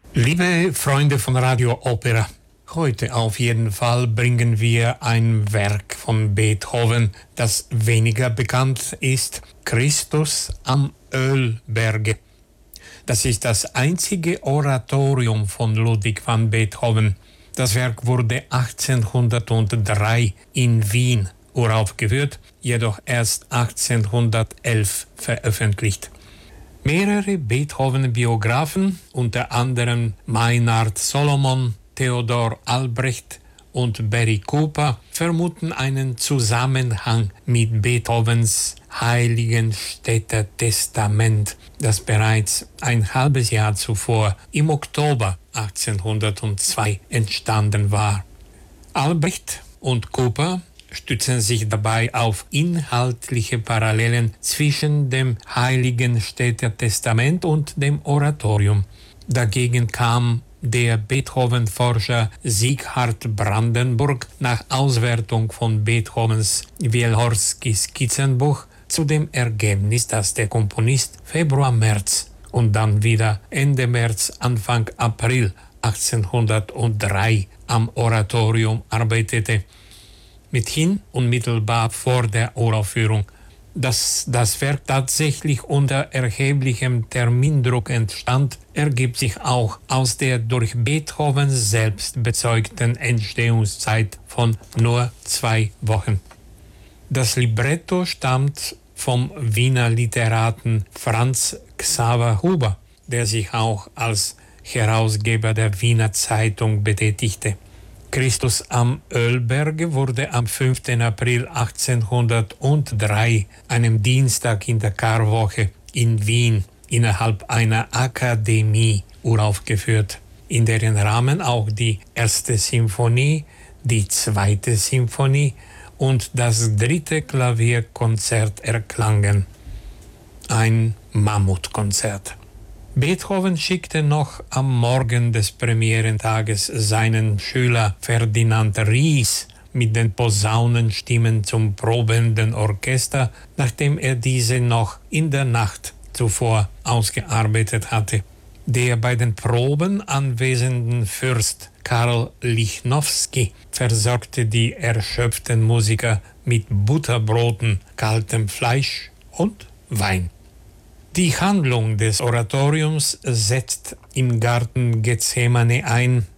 Liebe Freunde von Radio Opera, heute auf jeden Fall bringen wir ein Werk von Beethoven, das weniger bekannt ist, Christus am Ölberge. Das ist das einzige Oratorium von Ludwig van Beethoven. Das Werk wurde 1803 in Wien uraufgeführt, jedoch erst 1811 veröffentlicht. Mehrere Beethoven-Biografen, unter anderem Maynard Solomon, Theodor Albrecht und Barry Cooper, vermuten einen Zusammenhang mit Beethovens Heiligenstädter Testament, das bereits ein halbes Jahr zuvor, im Oktober 1802, entstanden war. Albrecht und Cooper stützen sich dabei auf inhaltliche Parallelen zwischen dem Heiligenstädter Testament und dem Oratorium. Dagegen kam der Beethoven-Forscher Sieghard Brandenburg nach Auswertung von Beethovens Wielhorski-Skizzenbuch zu dem Ergebnis, dass der Komponist Februar-März und dann wieder Ende März, Anfang April 1803 am Oratorium arbeitete, mithin unmittelbar vor der Uraufführung. Dass das Werk tatsächlich unter erheblichem Termindruck entstand, ergibt sich auch aus der durch Beethoven selbst bezeugten Entstehungszeit von nur 2 Wochen. Das Libretto stammt vom Wiener Literaten Franz Xaver Huber, der sich auch als Herausgeber der Wiener Zeitung betätigte. Christus am Ölberge wurde am 5. April 1803, einem Dienstag in der Karwoche in Wien, innerhalb einer Akademie uraufgeführt, in deren Rahmen auch die 1. Symphonie, die 2. Symphonie und das 3. Klavierkonzert erklangen. Ein Mammutkonzert. Beethoven schickte noch am Morgen des Premierentages seinen Schüler Ferdinand Ries mit den Posaunenstimmen zum probenden Orchester, nachdem er diese noch in der Nacht zuvor ausgearbeitet hatte. Der bei den Proben anwesenden Fürst Karl Lichnowsky versorgte die erschöpften Musiker mit Butterbroten, kaltem Fleisch und Wein. Die Handlung des Oratoriums setzt im Garten Gethsemane ein,